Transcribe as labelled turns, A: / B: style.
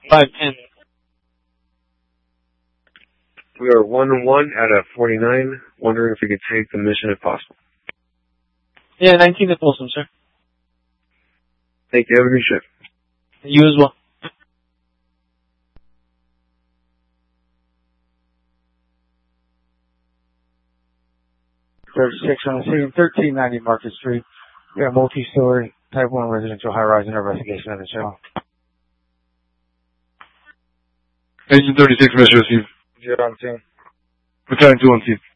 A: 510.
B: We are 1-1 out of 49. Wondering if we could take the mission if possible.
A: Yeah, 19 at Folsom, sir.
B: Thank you. Have a good shift.
A: You as well.
C: 36 on the scene, 1390 Market Street. We have multi-story, type 1 residential high-rise and investigation of the show.
D: Agent 36, Mr. Receive.
C: 0 on scene.
D: Returning 2 on scene.